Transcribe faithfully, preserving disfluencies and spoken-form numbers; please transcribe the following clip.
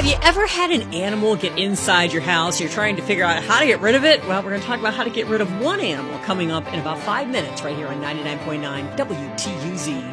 Have you ever had an animal get inside your house? You're trying to figure out how to get rid of it? Well, we're going to talk about how to get rid of one animal coming up in about five minutes right here on ninety-nine point nine W T U Z.